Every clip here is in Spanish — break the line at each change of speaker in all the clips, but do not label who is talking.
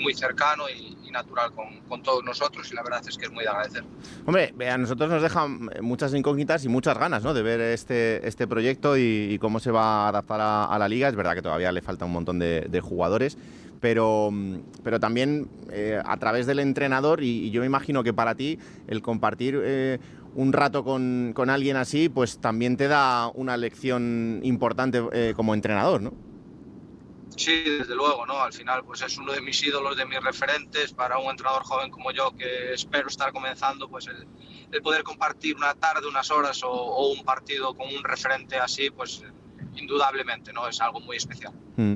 muy cercano y natural con todos nosotros, y la verdad es que es muy de agradecer.
Hombre, a nosotros nos dejan muchas incógnitas y muchas ganas, ¿no?, de ver este proyecto y cómo se va a adaptar a la liga. Es verdad que todavía le falta un montón de jugadores, pero también a través del entrenador, y yo me imagino que para ti el compartir un rato con alguien así, pues también te da una lección importante como entrenador, ¿no?
Sí, desde luego, ¿no? Al final pues es uno de mis ídolos, de mis referentes. Para un entrenador joven como yo, que espero estar comenzando, pues el poder compartir una tarde, unas horas o un partido con un referente así, pues indudablemente, ¿no? Es algo muy especial.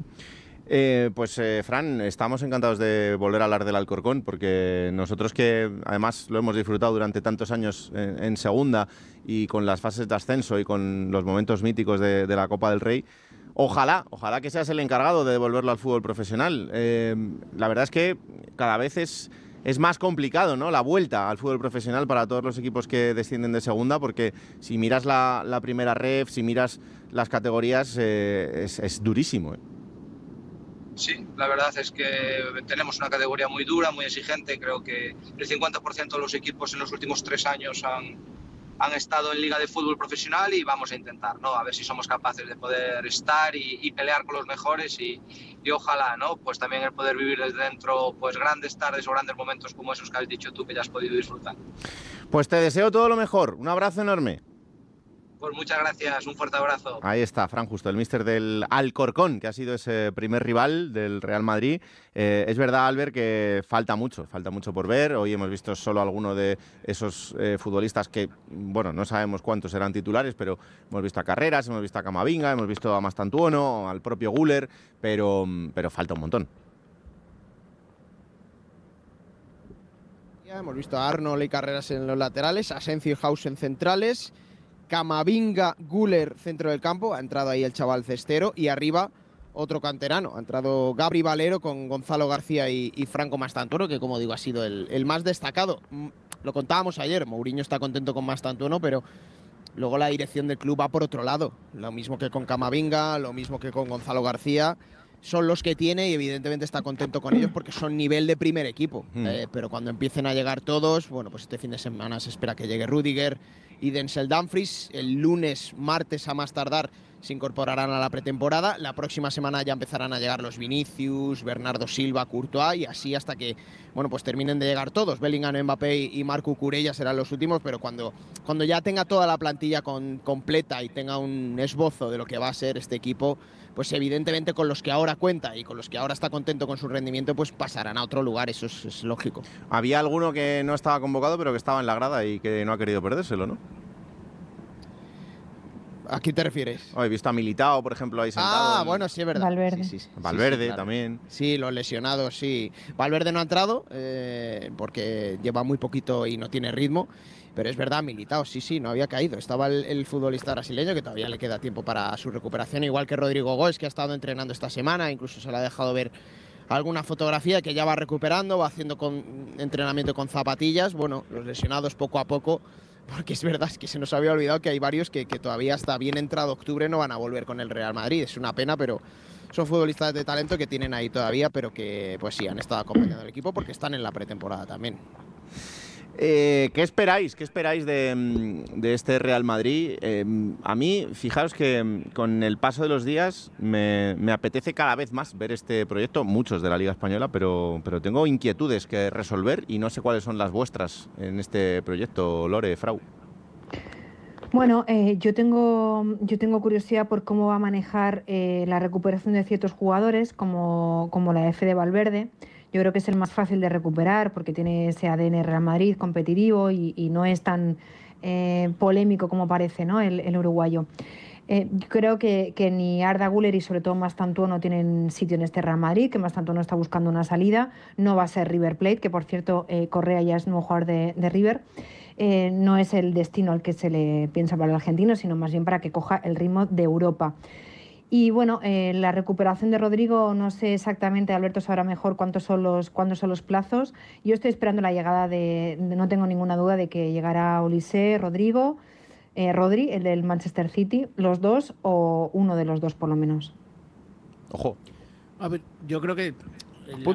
Fran, estamos encantados de volver a hablar del Alcorcón, porque nosotros, que además lo hemos disfrutado durante tantos años en segunda y con las fases de ascenso y con los momentos míticos de la Copa del Rey, ojalá que seas el encargado de devolverlo al fútbol profesional. La verdad es que cada vez es más complicado, ¿no?, la vuelta al fútbol profesional para todos los equipos que descienden de segunda, porque si miras la primera ref, si miras las categorías, es durísimo, ¿eh?
Sí, la verdad es que tenemos una categoría muy dura, muy exigente. Creo que el 50% de los equipos en los últimos 3 años han estado en liga de fútbol profesional, y vamos a intentar, ¿no?, a ver si somos capaces de poder estar y pelear con los mejores, y ojalá, ¿no?, pues también el poder vivir desde dentro pues grandes tardes o grandes momentos como esos que has dicho tú, que ya has podido disfrutar.
Pues te deseo todo lo mejor, un abrazo enorme.
Pues muchas gracias, un fuerte abrazo.
Ahí está, Fran Justo, el míster del Alcorcón, que ha sido ese primer rival del Real Madrid. Es verdad, Albert, que falta mucho por ver. Hoy hemos visto solo algunos de esos futbolistas que, bueno, no sabemos cuántos serán titulares, pero hemos visto a Carreras, hemos visto a Camavinga, hemos visto a Mastantuono, al propio Güler, pero falta un montón.
Hemos visto a Arnold y Carreras en los laterales, Asencio y House en centrales, Camavinga, Güler centro del campo, ha entrado ahí el chaval Cestero, y arriba otro canterano, ha entrado Gabri Valero con Gonzalo García y Franco Mastantuono, que como digo ha sido el más destacado. Lo contábamos ayer, Mourinho está contento con Mastantuono, pero luego la dirección del club va por otro lado, lo mismo que con Camavinga, lo mismo que con Gonzalo García. Son los que tiene y evidentemente está contento con ellos porque son nivel de primer equipo. Pero cuando empiecen a llegar todos, bueno, pues este fin de semana se espera que llegue Rüdiger y Denzel Dumfries. El lunes, martes a más tardar, se incorporarán a la pretemporada. La próxima semana ya empezarán a llegar los Vinicius, Bernardo Silva, Courtois, y así hasta que, bueno, pues terminen de llegar todos. Bellingham, Mbappé y Marco Cucurella serán los últimos, pero cuando ya tenga toda la plantilla completa y tenga un esbozo de lo que va a ser este equipo, pues evidentemente con los que ahora cuenta y con los que ahora está contento con su rendimiento, pues pasarán a otro lugar, eso es lógico.
Había alguno que no estaba convocado, pero que estaba en la grada y que no ha querido perdérselo, ¿no?
¿A quién te refieres?
He visto a Militao, por ejemplo, ahí sentado.
Bueno, sí, es verdad.
Valverde.
Sí,
Valverde,
claro.
también.
Sí, los lesionados, sí. Valverde no ha entrado porque lleva muy poquito y no tiene ritmo. Pero es verdad, Militao, sí, no había caído. Estaba el futbolista brasileño, que todavía le queda tiempo para su recuperación, igual que Rodrigo Góes, que ha estado entrenando esta semana, incluso se le ha dejado ver alguna fotografía que ya va recuperando, va haciendo entrenamiento con zapatillas. Bueno, los lesionados poco a poco, porque es verdad, es que se nos había olvidado que hay varios que todavía hasta bien entrado octubre no van a volver con el Real Madrid. Es una pena, pero son futbolistas de talento que tienen ahí todavía, pero que pues sí, han estado acompañando al equipo porque están en la pretemporada también.
¿Qué esperáis? ¿Qué esperáis de este Real Madrid? A mí, fijaos que con el paso de los días me apetece cada vez más ver este proyecto, muchos de la Liga Española, pero tengo inquietudes que resolver y no sé cuáles son las vuestras en este proyecto, Lore, Frau.
Bueno, yo tengo curiosidad por cómo va a manejar la recuperación de ciertos jugadores, como la F de Valverde. Yo creo que es el más fácil de recuperar porque tiene ese ADN Real Madrid competitivo y no es tan polémico como parece, ¿no?, el uruguayo. Yo creo que ni Arda Güler y sobre todo Mastantuono tienen sitio en este Real Madrid, que Mastantuono está buscando una salida. No va a ser River Plate, que por cierto Correa ya es nuevo jugador de River. No es el destino al que se le piensa para el argentino, sino más bien para que coja el ritmo de Europa. Y bueno, la recuperación de Rodrigo, no sé exactamente, Alberto sabrá mejor cuántos son los plazos. Yo estoy esperando la llegada no tengo ninguna duda de que llegará Olise, Rodrigo, Rodri, el del Manchester City, los dos o uno de los dos por lo menos.
Ojo.
A ver, yo creo que